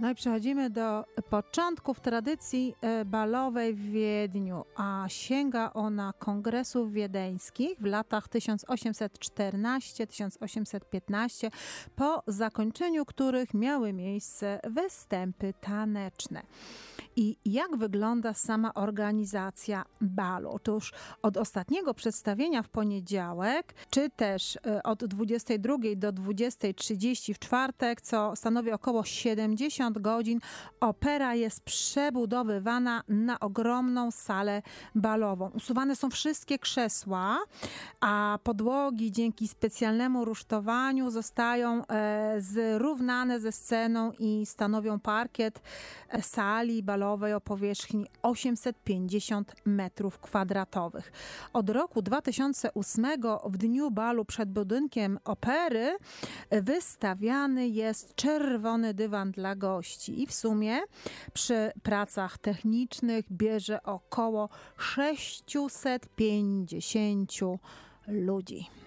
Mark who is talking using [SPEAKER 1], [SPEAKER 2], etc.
[SPEAKER 1] No i przechodzimy do początków tradycji balowej w Wiedniu, a sięga ona kongresów wiedeńskich w latach 1814-1815, po zakończeniu których miały miejsce występy taneczne. I jak wygląda sama organizacja balu? Otóż od ostatniego przedstawienia w poniedziałek, czy też od 22 do 20:30 w czwartek, co stanowi około 70 godzin, opera jest przebudowywana na ogromną salę balową. Usuwane są wszystkie krzesła, a podłogi dzięki specjalnemu rusztowaniu zostają zrównane ze sceną i stanowią parkiet sali balowej o powierzchni 850 m2. Od roku 2008 w dniu balu przed budynkiem opery wystawiany jest czerwony dywan dla gości i w sumie przy pracach technicznych bierze około 650 ludzi.